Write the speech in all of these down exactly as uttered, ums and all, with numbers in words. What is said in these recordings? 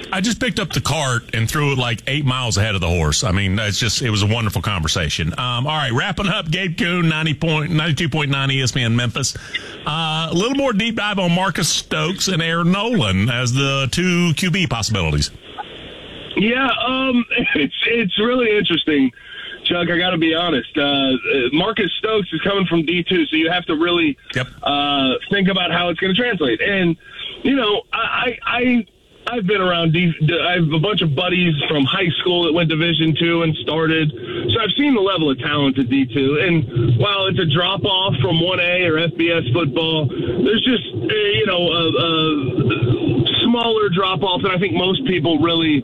I just picked up the cart and threw it like eight miles ahead of the horse. I mean, it's just, it was a wonderful conversation. Um, all right, wrapping up, Gabe Kuhn, ninety point, ninety-two point nine E S P N Memphis. Uh, a little more deep dive on Marcus Stokes and Aaron Nolan as the two Q B possibilities. Yeah, um, it's it's really interesting, Chuck. I got to be honest. Uh, Marcus Stokes is coming from D two, so you have to really yep. uh, think about how it's going to translate. And you know, I. I I've been around. D- I have a bunch of buddies from high school that went Division two and started. So I've seen the level of talent at D two. And while it's a drop off from one A or F B S football, there's just uh, you know a, a smaller drop off than I think most people really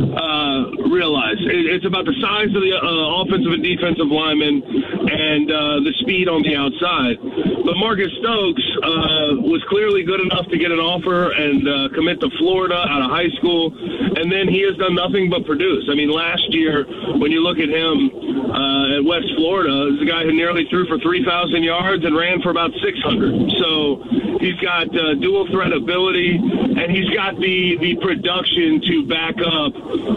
uh, realize. It, it's about the size of the uh, offensive and defensive linemen and uh, the speed on the outside. But Marcus Stokes uh, was clearly good enough to get an offer and uh, commit to Florida out of high school, and then he has done nothing but produce. I mean, last year, when you look at him uh, at West Florida, he's a guy who nearly threw for three thousand yards and ran for about six hundred. So he's got uh, dual threat ability, and he's got the, the production to back up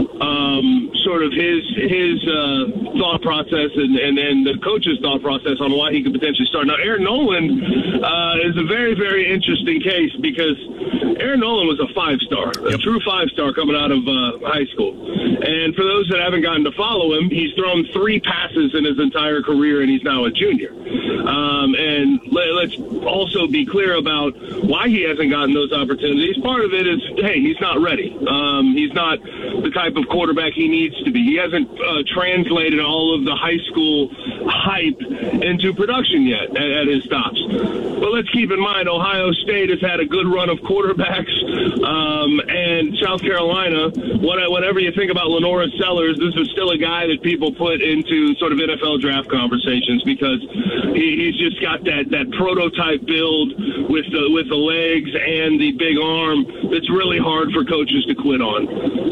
um, sort of his his uh, thought process and, and, and the coach's thought process on why he could potentially start. Now, Aaron Nolan uh, is a very, very interesting case because Aaron Nolan was a five-star, a yep. true five-star coming out of uh, high school. And for those that haven't gotten to follow him, he's thrown three passes in his entire career, and he's now a junior. Um, and let, let's also be clear about why he hasn't gotten those opportunities. Part of it is, hey, he's not ready. Um, he's not the type of quarterback he needs to be. He hasn't uh, translated all of the high school hype into production yet at, at his stops. But let's keep in mind, Ohio State has had a good run of quarterbacks, um, and South Carolina, whatever you think about Lenora Sellers, this is still a guy that people put into sort of N F L draft conversations because he, he's just got that, that prototype build with the, with the legs and the big arm that's really hard for coaches to quit on.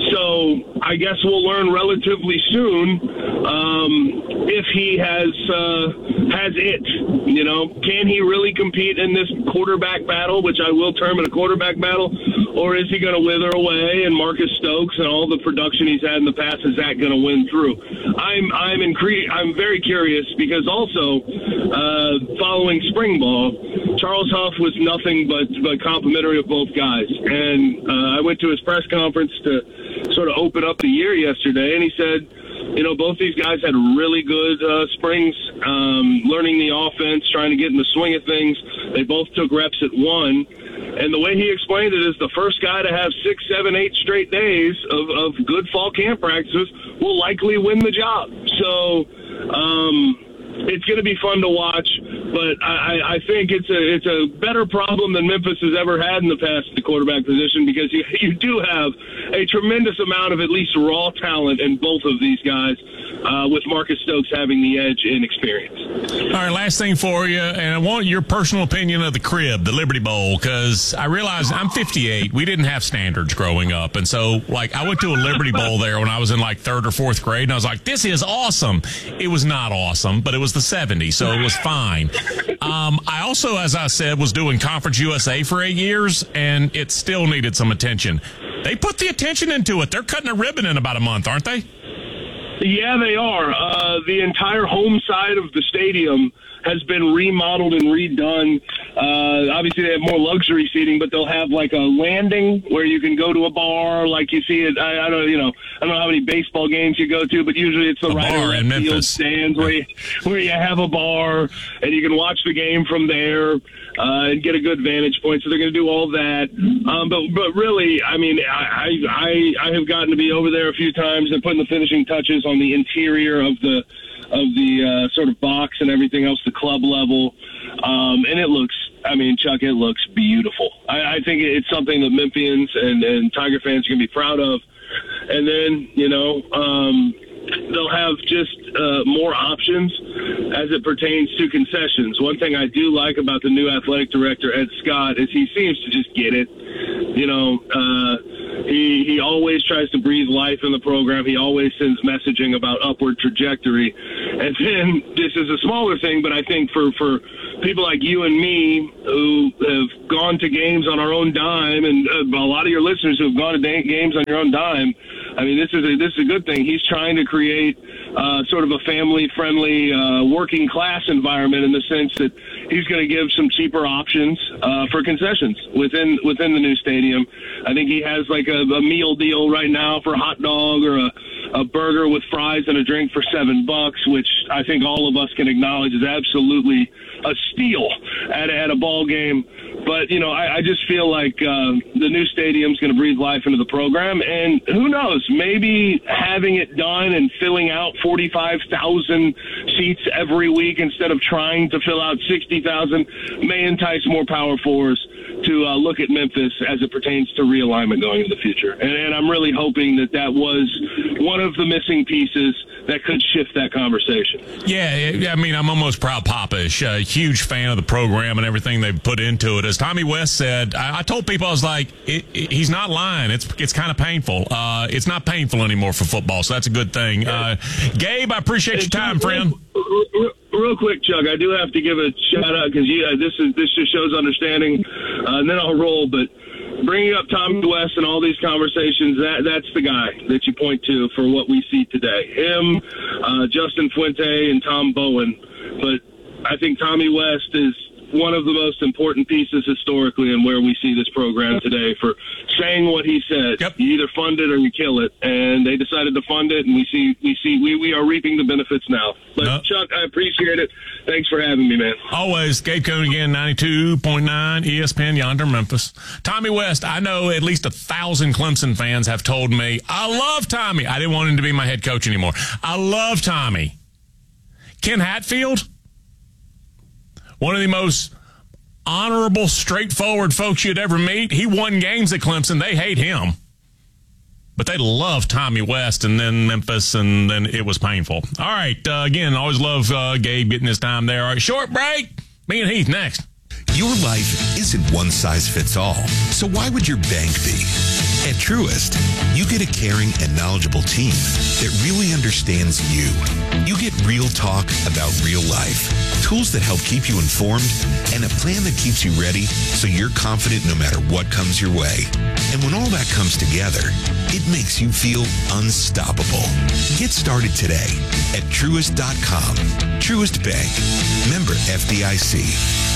So I guess we'll learn relatively soon um, if he has uh, has it. You know, can he really compete in this quarterback battle, which I will term it a quarterback battle, or is he going to wither away? And Marcus Stokes and all the production he's had in the past, is that going to win through? I'm I'm incre- I'm very curious because also uh, following spring ball, Charles Huff was nothing but but complimentary of both guys, and uh, I went to his press conference to sort of open up the year yesterday, and he said, you know, both these guys had really good uh, springs, um, learning the offense, trying to get in the swing of things. They both took reps at one. And the way he explained it is the first guy to have six, seven, eight straight days of, of good fall camp practices will likely win the job. So um, it's going to be fun to watch. But I, I think it's a it's a better problem than Memphis has ever had in the past at the quarterback position because you you do have a tremendous amount of at least raw talent in both of these guys, uh, with Marcus Stokes having the edge in experience. All right, last thing for you, and I want your personal opinion of the crib, the Liberty Bowl, because I realize I'm fifty-eight. We didn't have standards growing up, and so like I went to a Liberty Bowl there when I was in like third or fourth grade, and I was like, this is awesome. It was not awesome, but it was the seventies, so it was fine. Um, I also, as I said, was doing Conference U S A for eight years, and it still needed some attention. They put the attention into it. They're cutting a ribbon in about a month, aren't they? Yeah, they are. Uh, the entire home side of the stadium has been remodeled and redone. Uh, obviously, they have more luxury seating, but they'll have like a landing where you can go to a bar, like you see it. I, I don't, you know, I don't know how many baseball games you go to, but usually it's the a right bar in field Memphis stands where you, where you have a bar and you can watch the game from there. Uh, and get a good vantage point, so they're going to do all that. Um, but but really, I mean, I, I I have gotten to be over there a few times and putting the finishing touches on the interior of the of the uh, sort of box and everything else, the club level, um, and it looks. I mean, Chuck, it looks beautiful. I, I think it's something that Memphians and, and Tiger fans are going to be proud of. And then, you know, um, they'll have just uh, more options as it pertains to concessions. One thing I do like about the new athletic director, Ed Scott, is he seems to just get it. You know, uh, He he always tries to breathe life in the program. He always sends messaging about upward trajectory. And then this is a smaller thing, but I think for, for people like you and me who have gone to games on our own dime, and a lot of your listeners who have gone to games on your own dime, I mean, this is a, this is a good thing. He's trying to create uh, sort of a family-friendly uh, working class environment in the sense that he's going to give some cheaper options uh, for concessions within within the new stadium. I think he has like a, a meal deal right now for a hot dog or a, a burger with fries and a drink for seven bucks, which I think all of us can acknowledge is absolutely a steal at, at a ball game. But, you know, I, I just feel like uh, the new stadium's going to breathe life into the program. And who knows, maybe having it done and filling out forty-five thousand seats every week instead of trying to fill out sixty thousand may entice more power forwards to uh, look at Memphis as it pertains to realignment going into the future. And, and I'm really hoping that that was one of the missing pieces that could shift that conversation. Yeah, I mean, I'm almost proud papa-ish. A huge fan of the program and everything they've put into it. As Tommy West said, I, I told people, I was like, it, it, he's not lying. It's it's kind of painful. Uh, it's not painful anymore for football, so that's a good thing. Uh, Gabe, I appreciate your time, friend. Real quick, Chuck, I do have to give a shout out because yeah, this is this just shows understanding, uh, and then I'll roll. But bringing up Tommy West and all these conversations, that that's the guy that you point to for what we see today. Him, uh, Justin Fuente, and Tom Bowen. But I think Tommy West is one of the most important pieces historically in where we see this program today for saying what he said. Yep. You either fund it or you kill it, and they decided to fund it, and we see we see we, we are reaping the benefits now. But nope. Chuck, I appreciate it. Thanks for having me, man. Always. Gabe Coon again, ninety-two point nine E S P N Yonder, Memphis. Tommy West, I know at least a thousand Clemson fans have told me, I love Tommy. I didn't want him to be my head coach anymore. I love Tommy. Ken Hatfield, one of the most honorable, straightforward folks you'd ever meet. He won games at Clemson. They hate him. But they love Tommy West, and then Memphis, and then it was painful. All right. Uh, again, always love uh, Gabe getting his time there. All right, short break. Me and Heath next. Your life isn't one size fits all. So why would your bank be? At Truist, you get a caring and knowledgeable team that really understands you. You get real talk about real life, tools that help keep you informed, and a plan that keeps you ready so you're confident no matter what comes your way. And when all that comes together, it makes you feel unstoppable. Get started today at Truist dot com. Truist Bank. Member F D I C.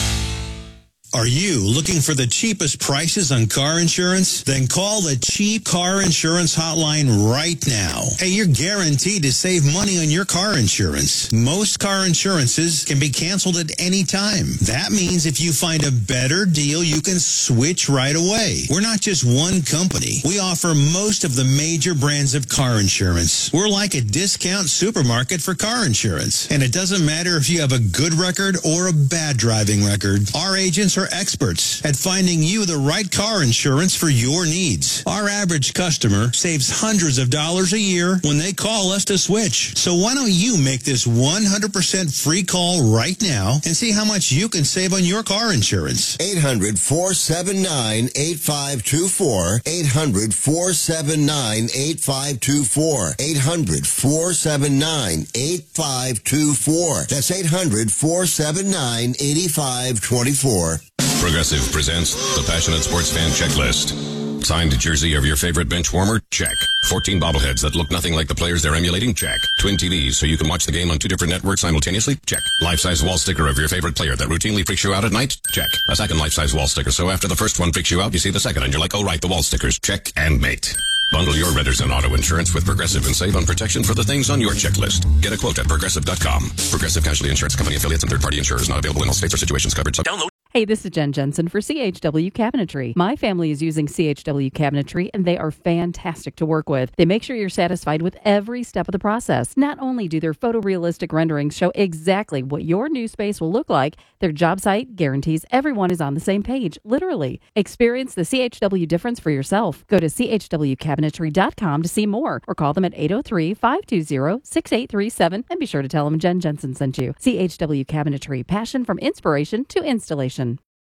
Are you looking for the cheapest prices on car insurance? Then call the Cheap Car Insurance Hotline right now. Hey, you're guaranteed to save money on your car insurance. Most car insurances can be canceled at any time. That means if you find a better deal, you can switch right away. We're not just one company. We offer most of the major brands of car insurance. We're like a discount supermarket for car insurance. And it doesn't matter if you have a good record or a bad driving record. Our agents are experts at finding you the right car insurance for your needs. Our average customer saves hundreds of dollars a year when they call us to switch. So why don't you make this one hundred percent free call right now and see how much you can save on your car insurance? eight hundred, four seven nine, eight five two four. eight hundred, four seven nine, eight five two four. eight hundred, four seven nine, eight five two four. That's eight hundred, four seven nine, eight five two four. Progressive presents the Passionate Sports Fan Checklist. Signed jersey of your favorite bench warmer? Check. fourteen bobbleheads that look nothing like the players they're emulating? Check. Twin T Vs so you can watch the game on two different networks simultaneously? Check. Life-size wall sticker of your favorite player that routinely freaks you out at night? Check. A second life-size wall sticker so after the first one freaks you out, you see the second and you're like, oh right, the wall stickers. Check and mate. Bundle your renters and auto insurance with Progressive and save on protection for the things on your checklist. Get a quote at Progressive dot com. Progressive Casualty Insurance Company affiliates and third-party insurers not available in all states or situations covered. So download. Hey, this is Jen Jensen for C H W Cabinetry. My family is using C H W Cabinetry, and they are fantastic to work with. They make sure you're satisfied with every step of the process. Not only do their photorealistic renderings show exactly what your new space will look like, their job site guarantees everyone is on the same page, literally. Experience the C H W difference for yourself. Go to C H W cabinetry dot com to see more, or call them at eight oh three, five two zero, six eight three seven, and be sure to tell them Jen Jensen sent you. C H W Cabinetry, passion from inspiration to installation.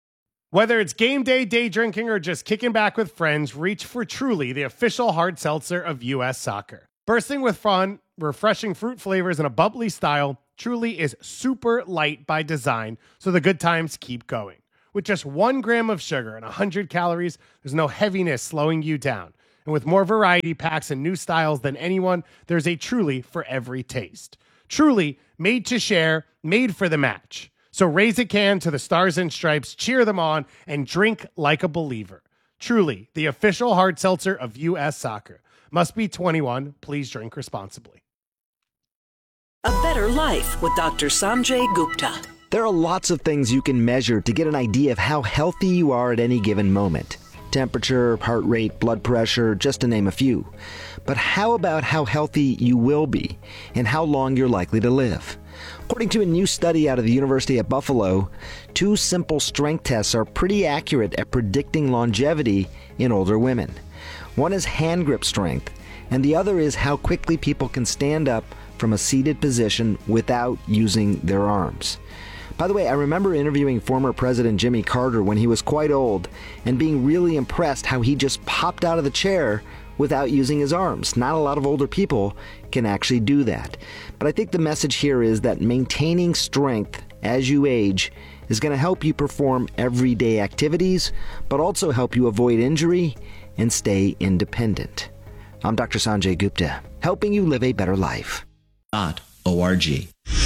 Whether it's game day, day drinking, or just kicking back with friends, reach for Truly, the official hard seltzer of U S Soccer. Bursting with fun, refreshing fruit flavors, and a bubbly style, Truly is super light by design, so the good times keep going. With just one gram of sugar and one hundred calories, there's no heaviness slowing you down. And with more variety packs and new styles than anyone, there's a Truly for every taste. Truly, made to share, made for the match. So raise a can to the Stars and Stripes, cheer them on, and drink like a believer. Truly, the official hard seltzer of U S Soccer. Must be twenty-one. Please drink responsibly. A Better Life with Doctor Sanjay Gupta. There are lots of things you can measure to get an idea of how healthy you are at any given moment. Temperature, heart rate, blood pressure, just to name a few. But how about how healthy you will be and how long you're likely to live? According to a new study out of the University at Buffalo, two simple strength tests are pretty accurate at predicting longevity in older women. One is hand grip strength, and the other is how quickly people can stand up from a seated position without using their arms. By the way, I remember interviewing former President Jimmy Carter when he was quite old and being really impressed how he just popped out of the chair without using his arms. Not a lot of older people can actually do that. But I think the message here is that maintaining strength as you age is going to help you perform everyday activities, but also help you avoid injury and stay independent. I'm Doctor Sanjay Gupta, helping you live a better life. .org.